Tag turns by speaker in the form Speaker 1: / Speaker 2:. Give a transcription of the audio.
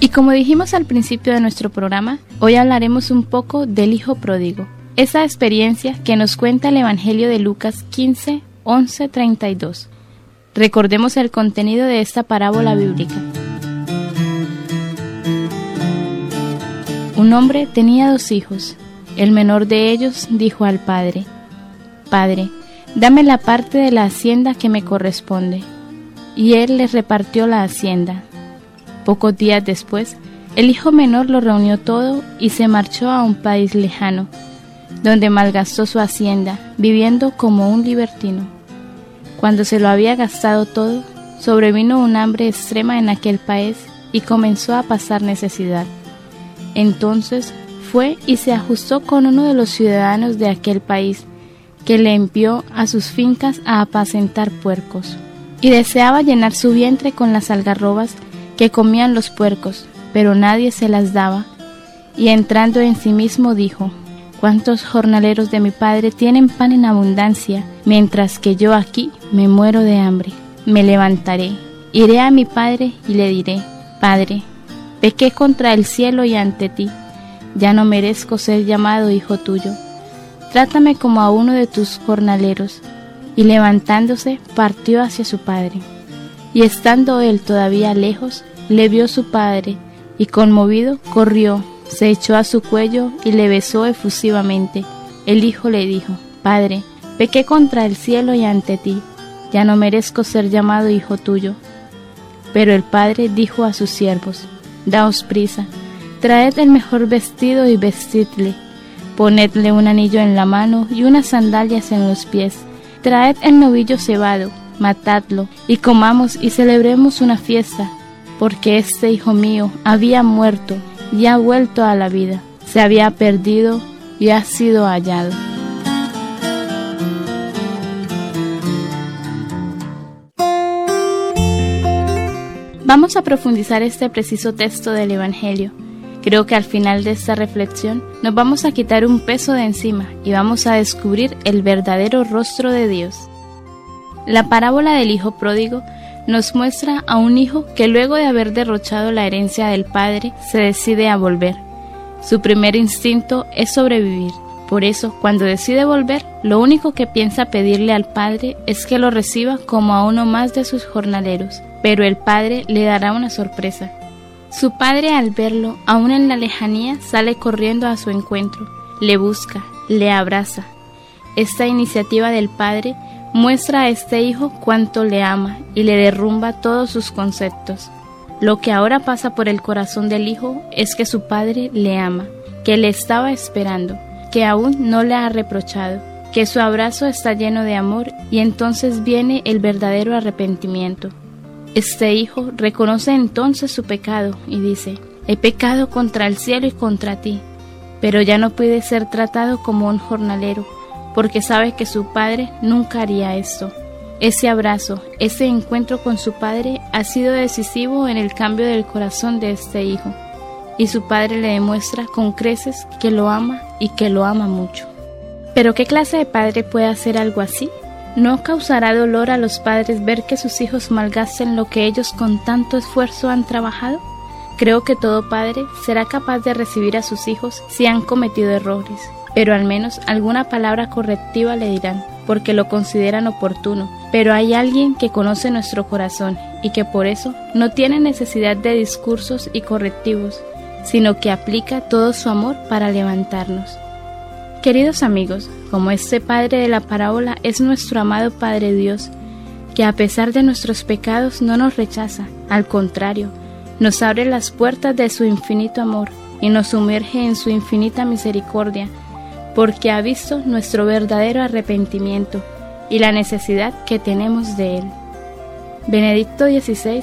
Speaker 1: Y como dijimos al principio de nuestro programa, hoy hablaremos un poco del hijo pródigo, esa experiencia que nos cuenta el Evangelio de Lucas 15, 11, 32. Recordemos el contenido de esta parábola bíblica. Un hombre tenía 2 hijos. El menor de ellos dijo al padre: «Padre, dame la parte de la hacienda que me corresponde». Y él les repartió la hacienda. Pocos días después, el hijo menor lo reunió todo y se marchó a un país lejano, donde malgastó su hacienda, viviendo como un libertino. Cuando se lo había gastado todo, sobrevino un hambre extrema en aquel país y comenzó a pasar necesidad. Entonces fue y se ajustó con uno de los ciudadanos de aquel país, que le envió a sus fincas a apacentar puercos. Y deseaba llenar su vientre con las algarrobas que comían los puercos, pero nadie se las daba. Y entrando en sí mismo dijo: «¿Cuántos jornaleros de mi padre tienen pan en abundancia, mientras que yo aquí me muero de hambre? Me levantaré, iré a mi padre y le diré: Padre, pequé contra el cielo y ante ti, ya no merezco ser llamado hijo tuyo. Trátame como a uno de tus jornaleros». Y levantándose, partió hacia su padre. Y estando él todavía lejos, le vio su padre, y conmovido corrió, se echó a su cuello y le besó efusivamente. El hijo le dijo: «Padre, pequé contra el cielo y ante ti, ya no merezco ser llamado hijo tuyo». Pero el padre dijo a sus siervos: «Daos prisa, traed el mejor vestido y vestidle, ponedle un anillo en la mano y unas sandalias en los pies, traed el novillo cebado, matadlo, y comamos y celebremos una fiesta, porque este hijo mío había muerto y ha vuelto a la vida, se había perdido y ha sido hallado». Vamos a profundizar este preciso texto del Evangelio. Creo que al final de esta reflexión nos vamos a quitar un peso de encima y vamos a descubrir el verdadero rostro de Dios. La parábola del hijo pródigo nos muestra a un hijo que luego de haber derrochado la herencia del padre se decide a volver. Su primer instinto es sobrevivir. Por eso, cuando decide volver, lo único que piensa pedirle al padre es que lo reciba como a uno más de sus jornaleros. Pero el padre le dará una sorpresa. Su padre, al verlo, aún en la lejanía, sale corriendo a su encuentro, le busca, le abraza. Esta iniciativa del padre muestra a este hijo cuánto le ama y le derrumba todos sus conceptos. Lo que ahora pasa por el corazón del hijo es que su padre le ama, que le estaba esperando, que aún no le ha reprochado, que su abrazo está lleno de amor, y entonces viene el verdadero arrepentimiento. Este hijo reconoce entonces su pecado y dice: «He pecado contra el cielo y contra ti», pero ya no puede ser tratado como un jornalero, porque sabe que su padre nunca haría esto. Ese abrazo, ese encuentro con su padre ha sido decisivo en el cambio del corazón de este hijo, y su padre le demuestra con creces que lo ama y que lo ama mucho. ¿Pero qué clase de padre puede hacer algo así? ¿No causará dolor a los padres ver que sus hijos malgasten lo que ellos con tanto esfuerzo han trabajado? Creo que todo padre será capaz de recibir a sus hijos si han cometido errores, pero al menos alguna palabra correctiva le dirán, porque lo consideran oportuno. Pero hay alguien que conoce nuestro corazón y que por eso no tiene necesidad de discursos y correctivos, sino que aplica todo su amor para levantarnos. Queridos amigos, como este padre de la parábola es nuestro amado Padre Dios, que a pesar de nuestros pecados no nos rechaza, al contrario, nos abre las puertas de su infinito amor y nos sumerge en su infinita misericordia, porque ha visto nuestro verdadero arrepentimiento y la necesidad que tenemos de él. Benedicto XVI